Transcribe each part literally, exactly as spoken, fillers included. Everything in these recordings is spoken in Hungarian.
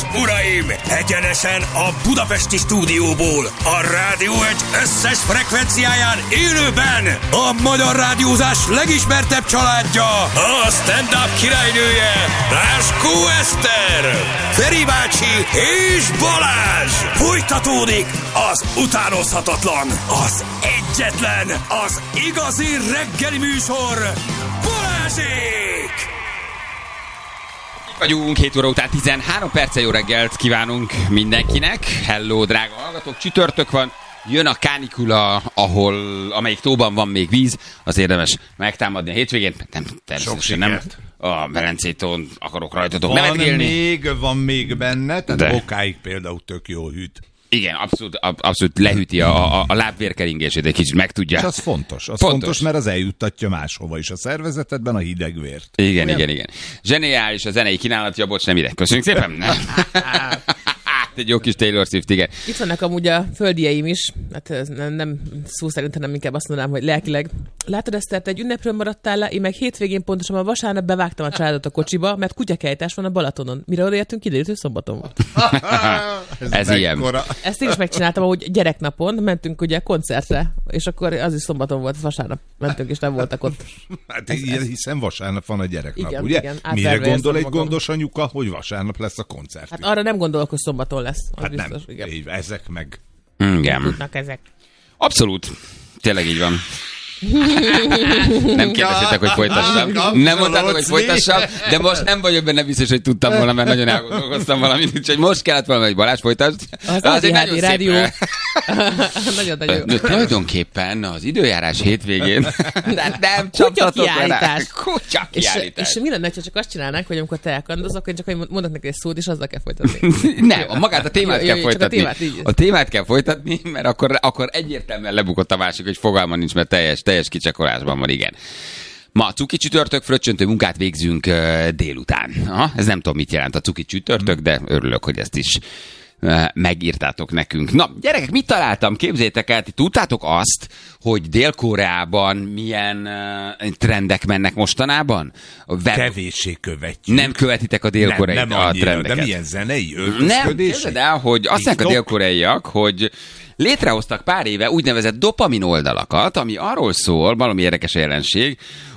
és uraim, egyenesen a budapesti stúdióból, a Rádió egy összes frekvenciáján élőben a magyar rádiózás legismertebb családja, a stand-up királynője, Ráskó Eszter, Feri bácsi és Balázs. Folytatódik az utánozhatatlan, az egyetlen, az igazi reggeli műsor, Balázsék! Vagyunk, hét óra után tizenhárom perce, jó reggelt kívánunk mindenkinek. Hello, drága hallgatók, csütörtök van, jön a kánikula, ahol, amelyik tóban van még víz, az érdemes megtámadni a hétvégén. Nem, természetesen nem a Velencétón akarok rajtatok nevetgélni. Még, van még benne, tehát De. Bokáig például tök jól hűt. Igen, abszolút, abszolút lehűti a, a, a lábvérkeringését, egy kicsit meg-tudja. És az fontos, az Fontos. fontos, mert az eljuttatja máshova is a szervezetedben a hideg vért. Igen, igen, igen. Zseniális a zenei kínálatja, bocs, nem ide. Köszönjük szépen. Egy jó kis Taylor Swift, igen. Itt vannak amúgy a földieim is, hát ez nem, nem szó szerint, hanem inkább azt mondanám, hogy lelkileg. Látod, Eszter, te egy ünnepről maradtál le, én meg hétvégén pontosan a vasárnap bevágtam a családot a kocsiba, mert kutyakejtás van a Balatonon. Mire odaértünk, kiderült, hogy szombaton volt. Ez, Ez ilyen. Ezt én is megcsináltam, ahogy gyereknapon mentünk ugye koncertre, és akkor az is szombaton volt, vasárnap mentünk, és nem voltak ott. Hát ez, ez... hiszen vasárnap van a gyereknap, igen, ugye? Igen, mire gondol egy magam. gondos anyuka, hogy vasárnap lesz a koncert? Hát arra nem gondolok, hogy szombaton lesz. Az hát biztos, nem, igen. így, ezek meg. Igen. Tudnak ezek. Abszolút. Tényleg így van. Nem kérdeztétek, hogy folytassam. Nem mondtátok, hogy folytassam, de most nem vagyok benne biztos, hogy tudtam volna, mert nagyon elgondolkoztam valamit, úgyhogy most kellett volna, hogy Balázs folytasd. Az á dé há dé rádió. Nagyon-nagyon jó. Tulajdonképpen az időjárás hétvégén nem csaptatok rá. Kutya kiállítás. És, és mi lenne, ha csak azt csinálnánk, hogy amikor te elkandozok, én csak hogy mondok neki egy szót, és azzal kell folytatni. Nem, a magát a témát jó, kell jó, folytatni. A témát, a témát kell folytatni, mert akkor, akkor egyértelműen lebukott a másik, hogy fogalma nincs, mert teljes, teljes kicsakolásban van, igen. Ma cuki csütörtök, fröccsöntő munkát végzünk uh, délután. Aha, ez nem tudom, mit jelent a cuki csütörtök, de örülök, hogy ezt is uh, megírtátok nekünk. Na, gyerekek, mit találtam? Képzeljétek el, ti tudtátok azt, hogy Dél-Koreában milyen uh, trendek mennek mostanában? Web... Kevéssé követjük. Nem követitek a dél-koreai nem, nem annyira, trendeket. de milyen zenei öltözködési? Nem, képzeld el, hogy azt mondják a dél-koreaiak, hogy létrehoztak pár éve úgynevezett dopamin oldalakat, ami arról szól, valami érdekes jelenség,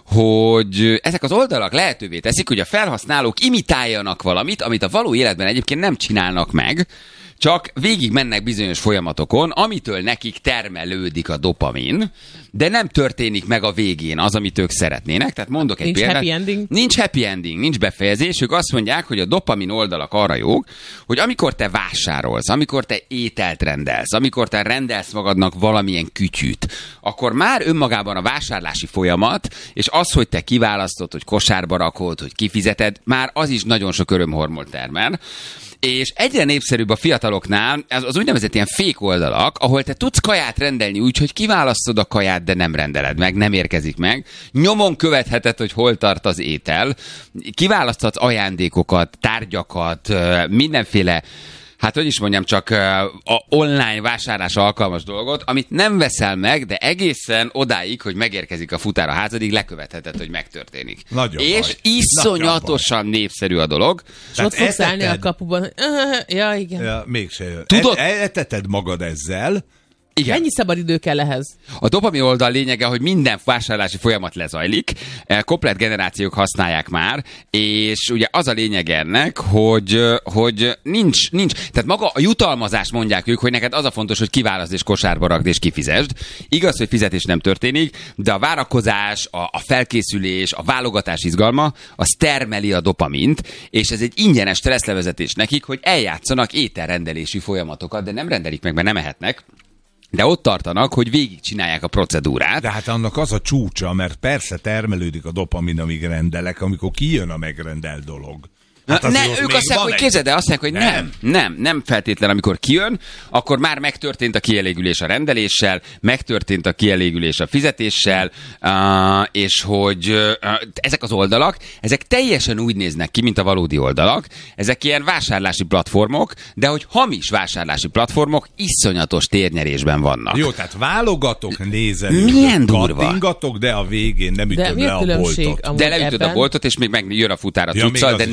hogy ezek az oldalak lehetővé teszik, hogy a felhasználók imitáljanak valamit, amit a való életben egyébként nem csinálnak meg, csak végig mennek bizonyos folyamatokon, amitől nekik termelődik a dopamin, de nem történik meg a végén az, amit ők szeretnének. Tehát mondok egy nincs példát. Happy ending. Nincs happy ending, nincs befejezés. Ők azt mondják, hogy a dopamin oldalak arra jók, hogy amikor te vásárolsz, amikor te ételt rendelsz, amikor te rendelsz magadnak valamilyen kütyűt, akkor már önmagában a vásárlási folyamat, és az, hogy te kiválasztod, hogy kosárba rakod, hogy kifizeted, már az is nagyon sok örömhormont termel. És egyre népszerűbb a fiataloknál az, az úgynevezett ilyen fék oldalak, ahol te tudsz kaját rendelni úgy, hogy kiválasztod a kaját, de nem rendeled meg, nem érkezik meg. Nyomon követheted, hogy hol tart az étel. Kiválaszthatsz ajándékokat, tárgyakat, mindenféle, hát hogy is mondjam, csak a online vásárlás alkalmas dolgot, amit nem veszel meg, de egészen odáig, hogy megérkezik a futár a házadig, lekövetheted, hogy megtörténik. Nagyon és baj. iszonyatosan népszerű a dolog. És ott fogsz állni a kapuban. Ja, igen. Ja, mégse. Tudod? E- eteted magad ezzel. Igen. Mennyi szabad idő kell ehhez? A dopamin oldal lényege, hogy minden vásárlási folyamat lezajlik, komplett generációk használják már, és ugye az a lényeg ennek, hogy, hogy nincs, nincs, tehát maga a jutalmazás mondják ők, hogy neked az a fontos, hogy kiválaszd és kosárba rakd és kifizesd. Igaz, hogy fizetés nem történik, de a várakozás, a, a felkészülés, a válogatás izgalma, az termeli a dopamint, és ez egy ingyenes stresszlevezetés nekik, hogy eljátszanak ételrendelési folyamatokat, de nem rendelik meg, mert nem ehetnek. De ott tartanak, hogy végig csinálják a procedúrát. De hát annak az a csúcsa, mert persze termelődik a dopamin, amíg rendelek, amikor kijön a megrendelt dolog. Hát ne, ők azt mondják, hogy egy... képzeld el, azt mondják, hogy nem. nem, nem, nem feltétlen, amikor kijön, akkor már megtörtént a kielégülés a rendeléssel, megtörtént a kielégülés a fizetéssel, uh, és hogy uh, ezek az oldalak, ezek teljesen úgy néznek ki, mint a valódi oldalak, ezek ilyen vásárlási platformok, de hogy hamis vásárlási platformok iszonyatos térnyerésben vannak. Jó, tehát válogatok, nézem, milyen durva. Kattingatok, de a végén nem ütöm le a boltot. De leütöd ebben... a boltot, és még meg jön a futár a cuccal, ja, de nem érkezik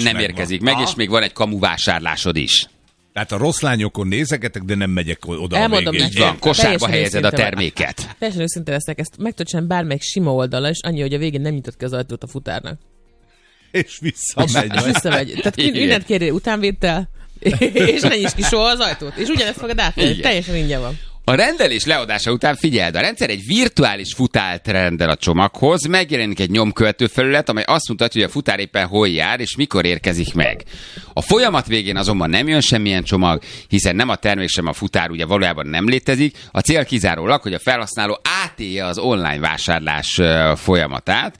érkezik meg, és még van egy kamuvásárlásod is. Tehát a rossz lányokon nézegetek, de nem megyek oda Elmondom a végén. neked. Így van, kosárba Teljesen helyezed a őszinte terméket. Teljesen őszinte leszek, ezt meg tudod csinálni bármelyik sima oldala, és annyi, hogy a végén nem nyitott ki az ajtót a futárnak. És visszamegy. És visszamegy. Tehát Igen. mindent kérj utánvétel, és ne nyisd ki soha az ajtót. És ugyanezt fogod átvenni, Igen. teljesen ingyen van. A rendelés leadása után figyeld, a rendszer egy virtuális futárt rendel a csomaghoz, megjelenik egy nyomkövető felület, amely azt mutatja, hogy a futár éppen hol jár, és mikor érkezik meg. A folyamat végén azonban nem jön semmilyen csomag, hiszen nem a termék, sem a futár ugye valójában nem létezik. A cél kizárólag, hogy a felhasználó átélje az online vásárlás ö, folyamatát,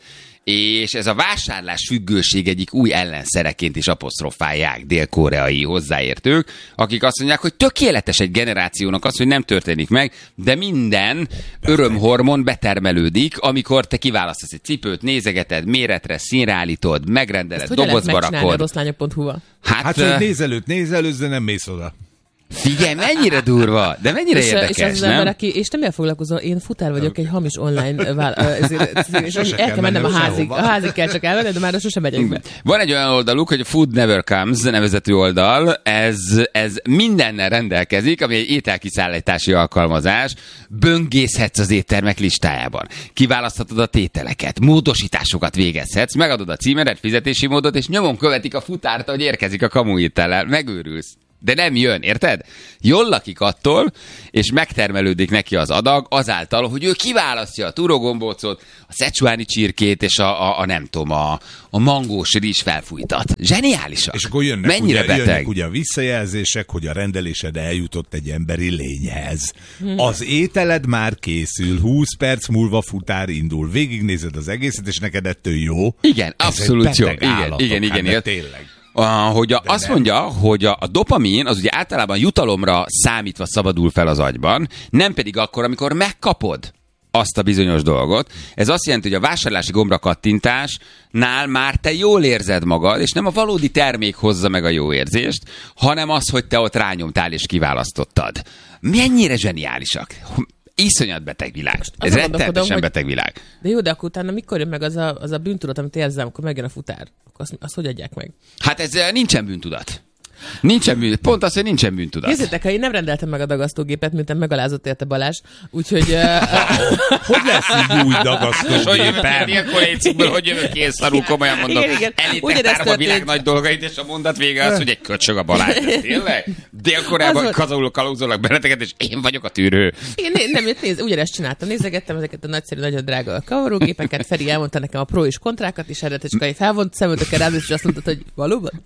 és ez a vásárlás függőség egyik új ellenszereként is apostrofálják dél-koreai hozzáértők, akik azt mondják, hogy tökéletes egy generációnak az, hogy nem történik meg, de minden örömhormon betermelődik, amikor te kiválasztasz egy cipőt, nézegeted, méretre, színre állítod, megrendeled, Ezt hogy lehet dobozba megcsinálni a rakod. rosszlányok pont hu-val? Hát, Hát, hogy nézelőt nézelőz, de nem mész oda. figyelj, mennyire durva, de mennyire És, érdekes, és az, az nem? ember, aki, és te mivel foglalkozol? Én futár vagyok, egy hamis online vál, ezért, ezért, és Sose el kell kell mennem a mennem házig. sehova. A házig kell csak elmenni, de már sosem megyek be. Van egy olyan oldaluk, hogy a Food Never Comes nevezetű oldal, ez, ez mindennel rendelkezik, ami egy ételkiszállítási alkalmazás, böngészhetsz az éttermek listájában, kiválaszthatod a tételeket, módosításokat végezhetsz, megadod a címedet, fizetési módot, és nyomon követik a futárt, hogy érkezik a kamuétellel, megőrülsz. De nem jön, érted? Jól lakik attól, és megtermelődik neki az adag azáltal, hogy ő kiválasztja a turogombócot, a szecsuáni csirkét, és a, a, a nem tudom, a, a mangós rizs felfújtat. Zseniálisak. És akkor jönnek, Mennyire ugye, beteg? jönnek ugye a visszajelzések, hogy a rendelésed eljutott egy emberi lényhez. Az ételed már készül, húsz perc múlva futár indul. Végignézed az egészet, és neked ettől jó. Igen, Ez abszolút egy jó. beteg Igen, állatok, igen, hát igen. de igen. tényleg. Uh, hogy a, azt nem. mondja, hogy a, a dopamin az ugye általában jutalomra számítva szabadul fel az agyban, nem pedig akkor, amikor megkapod azt a bizonyos dolgot. Ez azt jelenti, hogy a vásárlási gombra kattintásnál már te jól érzed magad, és nem a valódi termék hozza meg a jó érzést, hanem az, hogy te ott rányomtál és kiválasztottad. Mennyire zseniálisak. Iszonyat beteg világ. Ez azon gondolkodom, rettenetesen hogy- beteg világ. De jó, de akkor utána mikor jön meg az a, az a bűntudat, amit érzem, amikor megjön a futár? Akkor azt, azt hogy adják meg? Hát ez eh, nincsen bűntudat. Nincsen bűntudat. Pont az, hogy nincsen bűntudat. Nézzétek, ha én nem rendeltem meg a dagasztógépet, miután megalázott érte Balázs, úgyhogy... Uh, Hogy lesz így új És hogy jövök dagasztógépen? ki ilyenkor egy cikkből, hogy jövök ki, és szarul, komolyan mondom. Igen, igen. Elétek Ugyanezt tárom a történt. világ nagy dolgait, és a mondat vége az, hogy egy köcsög a Balázs. De tényleg? Az Dél-Koreában volt- kazolok, kalózolok benneteket, és én vagyok a tűrő. én né- nem, nézd, ugyanezt csináltam. Nézegettem ezeket a nagyszerű, nagyon drága kavarógépeket. Feri elmondta nekem a pro és kontrákat, és erre Tecskai felvont szemöldökkel rád, és azt mondtad, hogy valóban?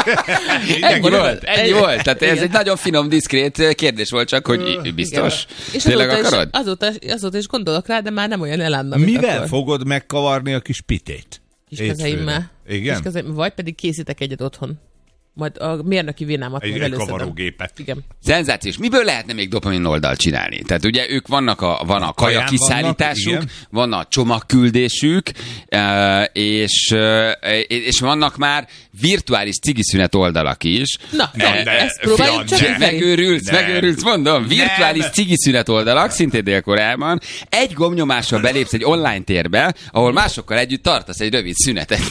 Ennyi Valóban. volt, ennyi Egy- volt. Tehát ez igen. egy nagyon finom, diszkrét kérdés volt, csak hogy biztos. És Tényleg azóta akarod? is, azóta, azóta is gondolok rá, de már nem olyan elámna, mint Mivel akkor. fogod megkavarni a kis pitét? Kis Hétfőre. kezeimmel. Igen? Kis kezeim, vagy pedig készítek egyet otthon. Majd a mérnöki vénámat Egy, majd egy előszedem. kavarógépet. Igen. Szenzációs. Miből lehetne még dopamin oldalt csinálni? Tehát ugye ők vannak, a, van a kaján kajakiszállításuk, vannak, van a csomagküldésük, eh, és, eh, és vannak már virtuális cigiszünet oldalak is. Na, Na, na de- ezt próbáljuk fiam, csak ne. így, Feri. Megőrülsz, Nem. megőrülsz, mondom. Virtuális Nem. cigiszünet oldalak, szintén Dél-Koreában. Egy gombnyomással belépsz egy online térbe, ahol másokkal együtt tartasz egy rövid szünetet.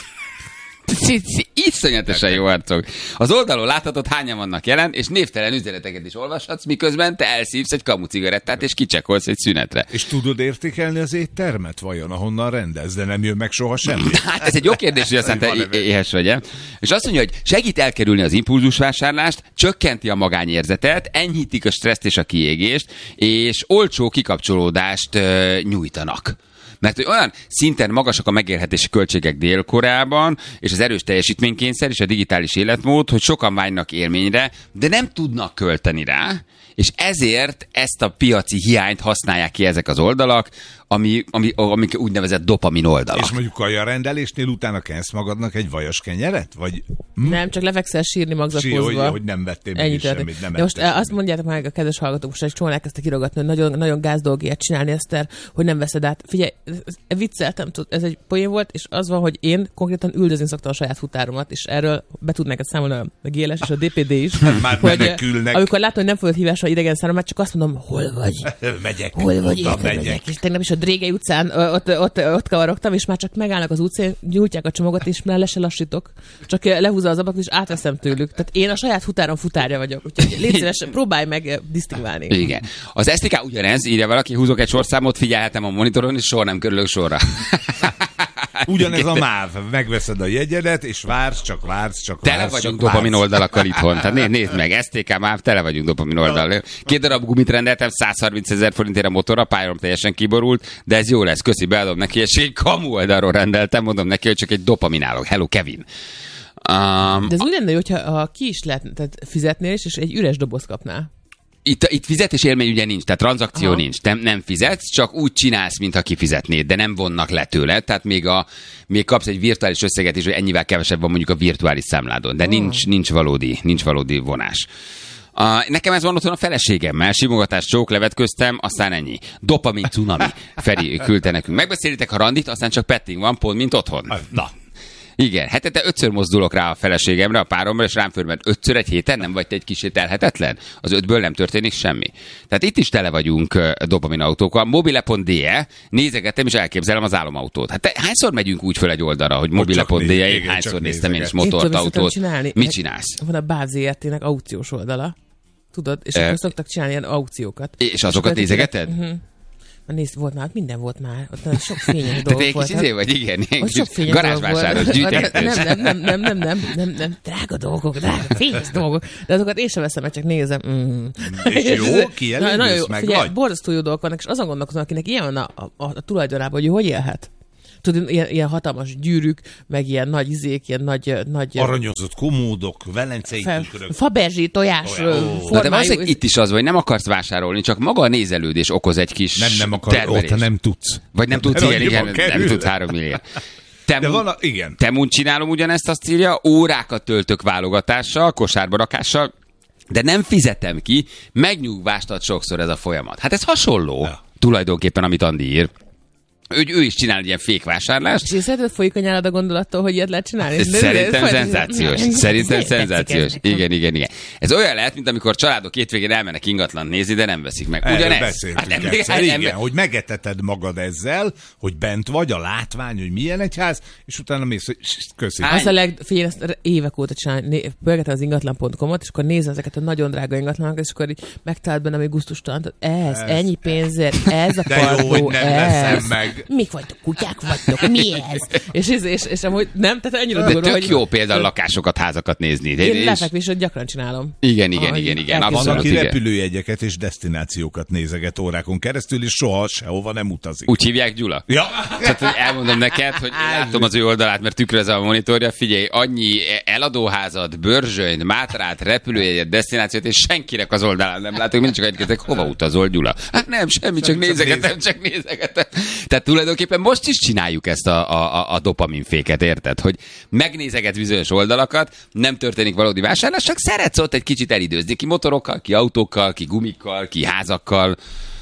Iszonyatosan jó arcok. Az oldalon láthatod, hányan vannak jelen, és névtelen üzeneteket is olvashatsz, miközben te elszívsz egy kamu cigarettát, és kicsekolsz egy szünetre. És tudod értékelni az éttermet vajon, ahonnan rendelsz, de nem jön meg soha semmi? Hát ez egy jó kérdés, hogy aztán te Van-e é- éhes vagy. És azt mondja, hogy segít elkerülni az impulzusvásárlást, csökkenti a magányérzetet, enyhítik a stresszt és a kiégést, és olcsó kikapcsolódást ö, nyújtanak. Mert hogy olyan szinten magasak a megélhetési költségek Dél-Koreában, és az erős teljesítménykényszer és a digitális életmód, hogy sokan vágynak élményre, de nem tudnak költeni rá, és ezért ezt a piaci hiányt használják ki ezek az oldalak, ami, ami, amik úgynevezett dopamin oldalak. És mondjuk kajarendelésnél utána kensz magadnak egy vajas kenyeret? Vagy hm? Nem, csak lefekszel sírni Sí, hogy, magzatozva. hogy nem vettél Ennyi meg történt. semmit, nem De most ettél eh, azt semmit. mondjátok meg a kedves hallgatók, most egy csomóan elkezdtek kirogatni, hogy nagyon, nagyon gáz dolgért csinálni, Eszter, hogy nem veszed át. Figyelj, ez- ez- vicceltem, tud- ez egy poén volt, és az van, hogy én konkrétan üldözni szoktam a saját futáromat, és erről be tudnák ezt számolni a gé el es és a dé pé dé is. Már hogy, eh, menekülnek. amikor látom, hogy nem fogod hívásra idegen számomát, csak azt mondom, hol vagy? Megyek. Hol vagy? Oda Érted, megyek. megyek. És tegnap is a Drégei utcán ott, ott, ott kavarogtam, és már csak megállnak az utcán, nyújtják a csomagot, és már le se lassítok. Csak lehúzza az ablakot, és átveszem tőlük. Tehát én a saját futárom futárja vagyok. Úgyhogy légy szíves, próbálj meg disztingválni. Igen. Az es té ká ugyanez, írja valaki, húzok egy sorszámot, figyelhetem a monitoron, és soha nem körülök sorra. Ugyanez a MÁV. Megveszed a jegyedet, és vársz, csak vársz, csak Tele vársz, vagyunk csak dopamin vársz. oldalakkal itthon. Tehát nézd, nézd meg, es té ká MÁV, tele vagyunk dopamin oldal. Két darab gumit rendeltem, százharmincezer forintért a motorra, pályárom teljesen kiborult, de ez jó lesz, köszi, beadom neki, és egy kamu oldalról rendeltem, mondom neki, hogy csak egy dopaminálok. Hello, Kevin. Um, De ez úgy lenne, hogyha ha ki is lehet, tehát fizetnél is, és egy üres doboz kapnál. Itt, itt fizetés élmény ugye nincs, tehát tranzakció Aha. nincs, nem, nem fizetsz, csak úgy csinálsz, mintha kifizetnéd, de nem vonnak le tőle, tehát még, a, még kapsz egy virtuális összeget is, hogy ennyivel kevesebb van mondjuk a virtuális számládon, de Oh. nincs, nincs, valódi, nincs valódi vonás. Uh, nekem ez van otthon a feleségemmel, simogatás, csóklevet köztem, aztán ennyi. Dopamin cunami. Feri küldte nekünk. Megbeszélitek a randit, aztán csak petting van, pont mint otthon. Na, Igen, hetente ötször mozdulok rá a feleségemre, a páromra, és rám föl, mert ötször egy héten nem vagy te egy kicsit elhetetlen? Az ötből nem történik semmi. Tehát itt is tele vagyunk uh, dopaminautókkal. mobile pont de e, nézegettem, és elképzelem az álomautót. Hát te, hányszor megyünk úgy föl egy oldalra, hogy mobile pont de e, én hányszor néztem én is motort, autót. Mit csinálsz? Van a BÁV zé er té-nek aukciós oldala. Tudod? És E- akkor szoktak csinálni ilyen aukciókat. És azokat nézegeted? Uh-huh. Nézd, volt már, minden volt már. Ott sok fényes Tehát dolgok egy kis volt. izé vagy, igen, ilyen Ott kis sok fényes dolgok garázsvásáros volt. gyűjtegetős. Nem, nem, nem, nem, nem, nem, nem, nem, drága dolgok, drága, fényes dolgok. De azokat én sem veszem, mert csak nézem. Mm. És jó, kielégülsz, meg figyelj, vagy? borzasztó jó dolgok vannak, és azon gondolkozom, akinek ilyen van a, a, a, a tulajdonában, hogy ő hogy élhet. Tudod, ilyen, ilyen hatalmas gyűrűk, meg ilyen nagy izék, ilyen nagy... nagy Aranyozott komódok, velencei fel, tükrök. Faberzsi tojás Olyan. Ó. formájú. Na de valószínűleg itt is az, hogy nem akarsz vásárolni, csak maga a nézelődés okoz egy kis Nem, nem akar, termelést. ott nem tudsz. Vagy nem tudsz, Mert igen, igen, annyiba nem kerül. tudsz három milliárd. Te, De van a, igen. Temun csinálom ugyanezt, azt írja, órákat töltök válogatással, kosárba rakással, de nem fizetem ki, megnyugvást ad sokszor ez a folyamat. Hát ez hasonló, Ja. tulajdonképpen, amit Andi ír. Ő, ő is csinál egy ilyen fékvásárlást. És én szerinted folyik a nyálad a gondolattól, hogy ilyet lehet csinálni? De- de- Szerintem de- szenzációs. Ez Szerintem miért tetszik szenzációs. ez nekem? Igen, igen, igen. Ez olyan lehet, mint amikor családok hétvégén elmennek ingatlant nézni, de nem veszik meg. Erről Ugyanez. beszéltünk Hát nem- egyszer, hát nem- igen, hogy megeteted magad ezzel, hogy bent vagy, a látvány, hogy milyen egy ház, és utána mész, hogy köszi. Hány- Az a leg... Figyelj, ezt évek óta csinálni. Né- Pörgetem az ingatlan pont com-ot, és akkor nézem ezeket a nagyon drága ingatlanokat, és akkor így megtalált bennem egy gusztustalan. Ez, Ez. ennyi pénzért, ez a De jó, parkó, hogy nem veszem ez. meg. Mik vagytok, kutyák vagytok, mi ez? És, és, és, és amúgy nem, tehát annyira De durva, tök hogy... jó például lakásokat, házakat nézni. De- Én és- lefekvését gyakran csinálom. Igen, igen, Ah, igen, igen. elképzelem. Van, Abszolút, aki igen. repülőjegyeket és destinációkat nézeget órákon keresztül, és soha sehova nem utazik. Úgy hívják, Gyula? Ja. Tehát, hogy elmondom neked, hogy én látom az ő oldalát, mert tükrözem a monitorja, figyelj, annyi eladóházat, Börzsönyt, Mátrát, repülőjegyet, destinációt, és senkinek az oldalán nem látok, mind csak egy kérdezek, hova utazol, Gyula? Hát nem, semmi, csak nézegetem, csak nézegetem. Tehát tulajdonképpen most is csináljuk ezt a, a, a, a dopaminféket, érted? Hogy megnézeget bizonyos oldalakat, nem történik valódi vásárlás, csak szeretsz ott egy kicsit elidőzni, ki motorokkal, ki autókkal, ki gumikkal, ki házakkal.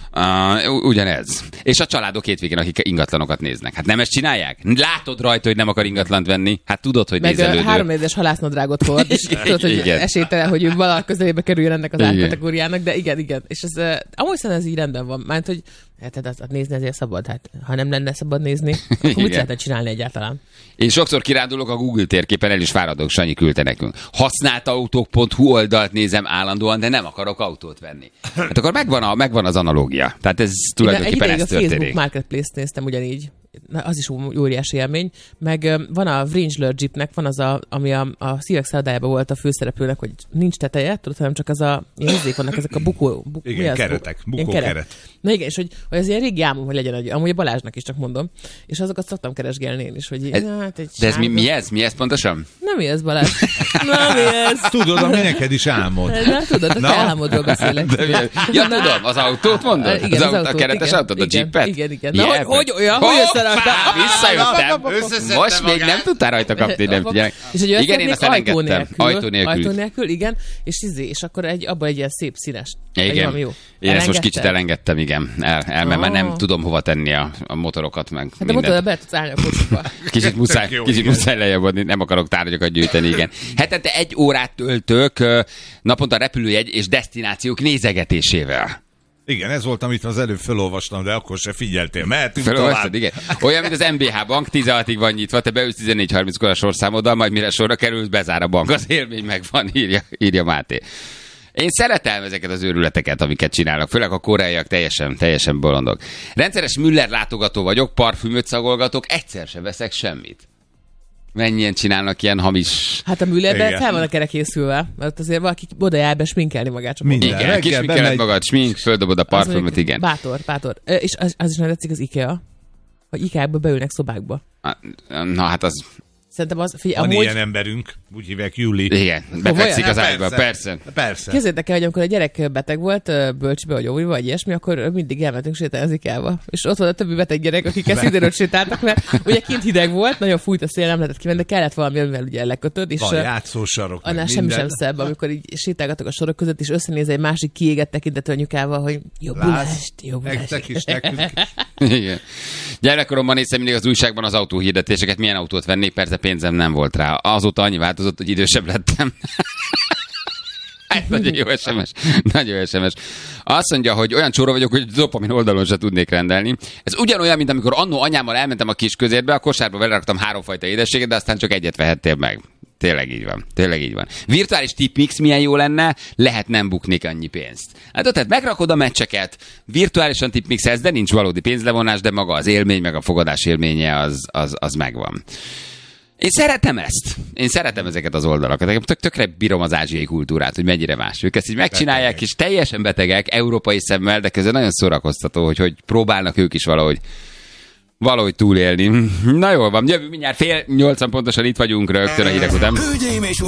Uh, ugyanez. És a családok hétvégén, akik ingatlanokat néznek. Hát nem ezt csinálják? Látod rajta, hogy nem akar ingatlant venni? Hát tudod, hogy Meg nézelődő. három éves halásznadrágot hord, és tudod, hogy Igen. esélytelen, hogy ő valahol közelébe kerüljön ennek az Igen. árkategóriának, de igen, igen. És ez, uh, amúgy szerintem ez így rendben van. Mert hogy hát azt azt nézni azért szabad. Hát, ha nem lenne szabad nézni, akkor mit Igen. lehetne csinálni egyáltalán? Én sokszor kirándulok a Google térképen, el is fáradok, Sanyi küldte nekünk. használtautók pont hu oldalt nézem állandóan, de nem akarok autót venni. Hát akkor megvan, a, megvan az analógia. Tehát ez tulajdonképpen Én egy ez ideig a Facebook történik. Marketplace-t néztem ugyanígy. Na, az is ó- óriási élmény. Meg ö, van a Wrangler Jeepnek, van az, a, ami a, a szívek szállodájában volt a főszereplőnek, hogy nincs teteje, tudod, hanem csak az a, ilyen izék vannak, ezek a bukó, buk, mi Igen, az? keretek, Ilyen bukókeret. Na igen, és hogy, hogy ez ilyen régi álmom, hogy legyen egy, amúgy a Balázsnak is csak mondom, és azokat szoktam keresgélni én is, hogy Ez- hát egy De ez mi, sárga- mi ez? Mi ez pontosan? Nem mi ez, Balázs? Nem mi ez? Tudod, ami neked is álmod. Nem tudod, a Na? te álmodról beszélek. De mi ez? Ja, tudom, az autót mondod? Igen, az, az autó, a autót, keretes igen, autót, a igen, Jeepet? igen, igen. Na, Jeepet. hogy- hogy olyan, hogy Hoppá, összerakta? visszajöttem. Összeszedte Most még magát. nem tudtál rajta kapni, nem figyelek. És hogy Igen, én azt ajtó elengedtem. nélkül, Ajtó nélkül. ajtó nélkül, igen, és izé, és akkor egy, abban egy ilyen szép színes. Egy Igen. valami jó. Én ezt most kicsit Elengedted? elengedtem, igen. El, el, mert már nem Ah. tudom hova tenni a, a motorokat, meg Hát de mindent. mondtad, be tudsz állni a kocsiba. Kicsit muszáj, Tök jó, kicsit igen. muszáj lejjebb adni, nem akarok tárgyakat gyűjteni, igen. Hetente egy órát töltök ö, naponta repülőjegy és desztinációk nézegetésével. Igen, ez volt, amit az előbb felolvastam, de akkor se figyeltél. Mehetünk Felolvastad, tovább. igen. Olyan, mint az em bé há bank, tizenhatig van nyitva, te beülsz tizennégy harminckor a sorszámoddal, majd mire sorra kerülsz, bezár a bank. Az élmény megvan, írja, írja Máté. Én szeretem ezeket az őrületeket, amiket csinálnak, főleg a koreaiak teljesen, teljesen bolondok. Rendszeres Müller látogató vagyok, parfümöt szagolgatok, egyszer sem veszek semmit. Mennyien csinálnak ilyen hamis... Hát a Müllerben Igen. fel vannak erre készülve, mert azért valaki oda jár be sminkelni magát. Csak Minden. Igen, reggel kisminkeled bemegy- magad, smink, földobod a Az parfümöt, mondjuk igen. Bátor, bátor. Ö, És az, az is nem tetszik az IKEA, hogy IKEA-ba beülnek szobákba. Na hát az... Szerintem az, figyelj, Van amúgy... ilyen emberünk, úgy hívják Júli. Igen, befekszik az Hát ágyba, persze. Persze. Képzeljétek el, hogy amikor a gyerek beteg volt, ö, bölcsibe vagy óviba, vagy ilyesmi, akkor mindig elmentünk sétálni az IKEA-ba. És ott volt a többi beteg gyerek, akik ezt időről sétáltak, mert ugye kint hideg volt, nagyon fújt a szél, nem lehetett kimenni, de kellett valami, amivel ugye lekötöd, és Van ö, játszósarok. meg annál semmi minden. sem szebb, amikor így sétálgatok a sorok között, és összenéz egy másik kiégett tekintető anyukával, hogy jobbulást, jobbulást. Nektek is, nekünk. Igen. Gyermekkoromban néztem mindig az újságban az autóhirdetéseket, milyen autót vennék, persze pénzem nem volt rá. Azóta annyi változott, hogy idősebb lettem. Hát, nagyon jó es em es. Nagyon jó es em es. Azt mondja, hogy olyan csóra vagyok, hogy dopamin oldalon se tudnék rendelni. Ez ugyanolyan, mint amikor annó anyámmal elmentem a kisközértbe, a kosárba beleraktam háromfajta édességet, de aztán csak egyet vehettél meg. Tényleg így van. Tényleg így van. Virtuális tipmix milyen jó lenne, lehet nem buknék annyi pénzt. Hát ott tehát megrakod a meccseket, virtuálisan tipmixelsz, de nincs valódi pénzlevonás, de maga az élmény, meg a fogadás élménye az, az, az megvan. Én szeretem ezt. Én szeretem ezeket az oldalakat. Tök, tökre bírom az ázsiai kultúrát, hogy mennyire más. Ők ezt így megcsinálják, betegek. És teljesen betegek, európai szemmel, de közben nagyon szórakoztató, hogy, hogy próbálnak ők is valahogy valahogy túlélni. Na jól van, jövő mindjárt fél nyolcan pontosan itt vagyunk rögtön a hírek után. Hölgyeim és